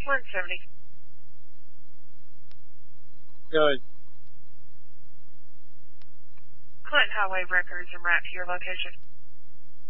170. Good. Clint Highway records and right to your location.